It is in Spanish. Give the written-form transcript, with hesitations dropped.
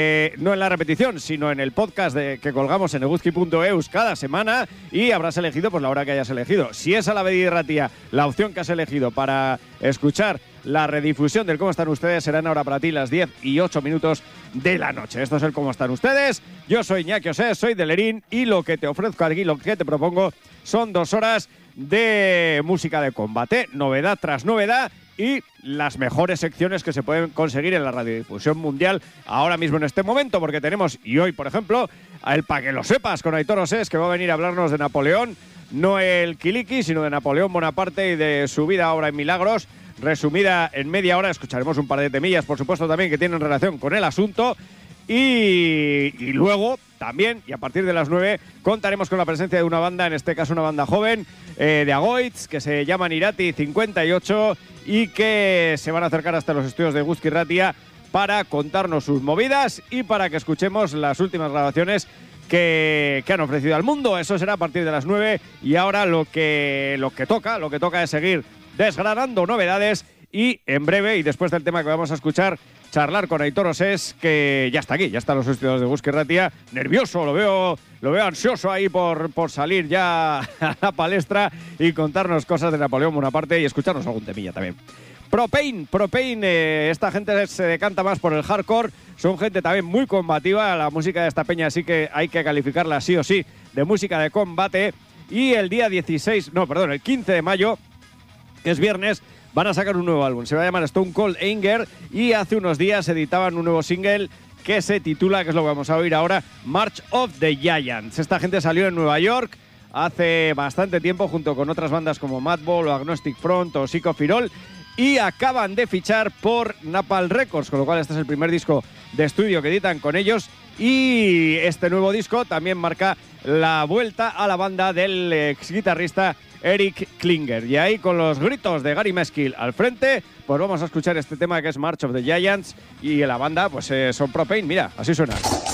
no en la repetición, sino en el podcast que colgamos en eguzki.eus cada semana, y habrás elegido pues la hora que hayas elegido. Si es a la Bedi Ratia la opción que has elegido para escuchar la redifusión del Cómo están ustedes, serán ahora para ti las 10:08 de la noche. Esto es el Cómo están ustedes. Yo soy Iñaki Osés, soy de Lerín, y lo que te ofrezco aquí, lo que te propongo, son 2 horas de música de combate, novedad tras novedad, y las mejores secciones que se pueden conseguir en la radiodifusión mundial ahora mismo en este momento, porque tenemos, y hoy por ejemplo, el Pa' que lo sepas con Aitor Osés, que va a venir a hablarnos de Napoleón, no el Kiliki, sino de Napoleón Bonaparte y de su vida, obra y milagros, resumida en media hora. Escucharemos un par de temillas, por supuesto, también que tienen relación con el asunto. Y luego también, y a partir de las 9, contaremos con la presencia de una banda, en este caso una banda joven, de Agoitz, que se llaman Irati 58, y que se van a acercar hasta los estudios de Eguzki Ratia para contarnos sus movidas y para que escuchemos las últimas grabaciones que han ofrecido al mundo. Eso será a partir de las 9, y ahora lo que toca es seguir desgranando novedades, y en breve, y después del tema que vamos a escuchar, charlar con Aitor Osés, que ya está aquí, ya está en los estudios de Eguzki Ratia, nervioso, lo veo ansioso ahí por salir ya a la palestra y contarnos cosas de Napoleón Bonaparte y escucharnos algún temilla también. Propane, esta gente se decanta más por el hardcore, son gente también muy combativa, la música de esta peña sí que hay que calificarla sí o sí de música de combate, y el día el 15 de mayo, que es viernes, van a sacar un nuevo álbum, se va a llamar Stone Cold Anger, y hace unos días editaban un nuevo single que se titula, que es lo que vamos a oír ahora, March of the Giants. Esta gente salió en Nueva York hace bastante tiempo junto con otras bandas como Madball o Agnostic Front o Psycho Firol, y acaban de fichar por Napalm Records, con lo cual este es el primer disco de estudio que editan con ellos, y este nuevo disco también marca la vuelta a la banda del ex guitarrista Eric Klinger. Y ahí, con los gritos de Gary Meskill al frente, pues vamos a escuchar este tema que es March of the Giants, y la banda pues son Propane. Mira, así suena.